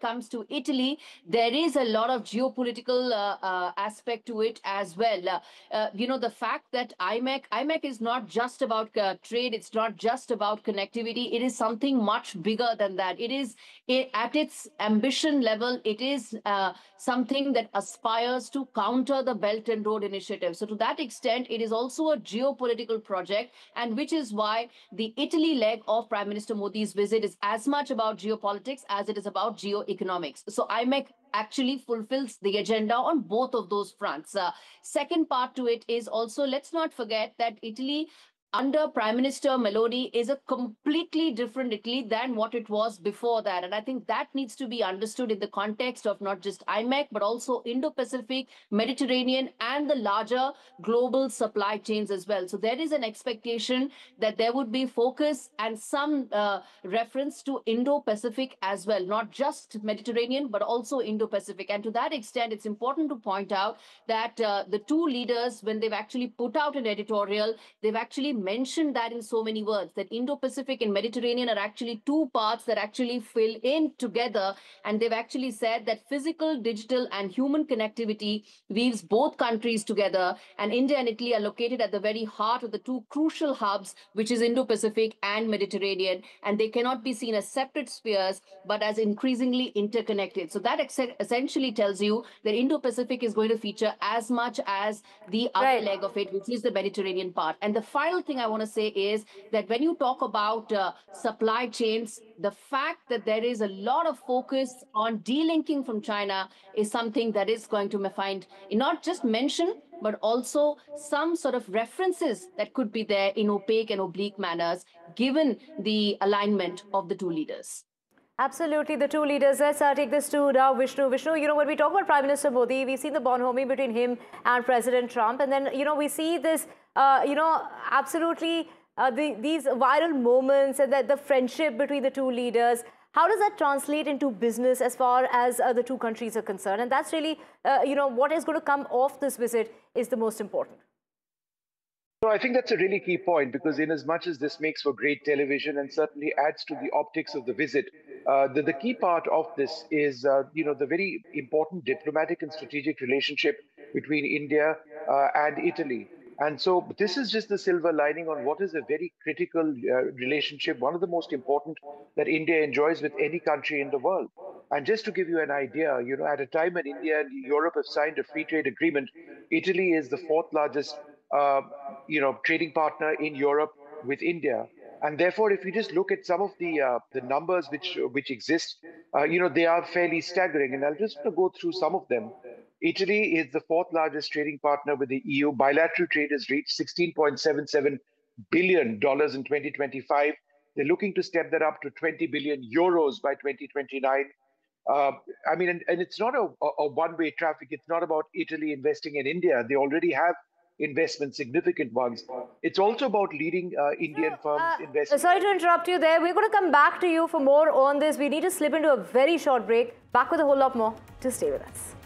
comes to Italy, there is a lot of geopolitical aspect to it as well. The fact that IMEC is not just about trade, it's not just about connectivity. It is something much bigger than that. At its ambition level, it is something that aspires to counter the Belt and Road Initiative. So to that extent, it is also a geopolitical project, and which is why the Italy leg of Prime Minister Modi's visit is as much about geopolitics as it is about geoeconomics. So IMEC actually fulfills the agenda on both of those fronts. Second part to it is also, let's not forget that Italy under Prime Minister Meloni is a completely different Italy than what it was before that. And I think that needs to be understood in the context of not just IMEC, but also Indo-Pacific, Mediterranean, and the larger global supply chains as well. So there is an expectation that there would be focus and some reference to Indo-Pacific as well, not just Mediterranean, but also Indo-Pacific. And to that extent, it's important to point out that the two leaders, when they've actually put out an editorial, they've actually mentioned that in so many words, that Indo-Pacific and Mediterranean are actually two parts that actually fill in together. And they've actually said that physical, digital, and human connectivity weaves both countries together. And India and Italy are located at the very heart of the two crucial hubs, which is Indo-Pacific and Mediterranean. And they cannot be seen as separate spheres, but as increasingly interconnected. So that essentially tells you that Indo-Pacific is going to feature as much as the other leg of it, which is the Mediterranean part. And the final thing I want to say is that when you talk about supply chains, the fact that there is a lot of focus on delinking from China is something that is going to find not just mention, but also some sort of references that could be there in opaque and oblique manners, given the alignment of the two leaders. Absolutely, the two leaders. Let's take this to now Vishnu. Vishnu, when we talk about Prime Minister Modi, we've seen the bonhomie between him and President Trump. And then, we see this, absolutely these viral moments and the friendship between the two leaders. How does that translate into business as far as the two countries are concerned? And that's really, what is going to come off this visit is the most important. No, I think that's a really key point, because in as much as this makes for great television and certainly adds to the optics of the visit, the key part of this is, the very important diplomatic and strategic relationship between India and Italy. And so this is just the silver lining on what is a very critical relationship, one of the most important that India enjoys with any country in the world. And just to give you an idea, at a time when India and Europe have signed a free trade agreement, Italy is the fourth largest trading partner in Europe with India. And therefore, if you just look at some of the numbers which exist, they are fairly staggering. And I'll just go through some of them. Italy is the fourth largest trading partner with the EU. Bilateral trade has reached $16.77 billion in 2025. They're looking to step that up to 20 billion euros by 2029. And it's not a one-way traffic. It's not about Italy investing in India. They already have investments, significant ones. It's also about leading Indian firms investing. Sorry to interrupt you there. We're going to come back to you for more on this. We need to slip into a very short break. Back with a whole lot more. Just stay with us.